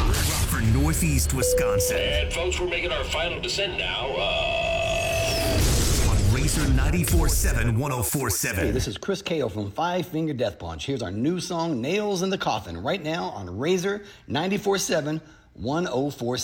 for Northeast Wisconsin. And folks, we're making our final descent now. On Razor 94.7 104.7. Hey, this is Chris Kao from Five Finger Death Punch. Here's our new song, Nails in the Coffin, right now on Razor 94.7 104.7.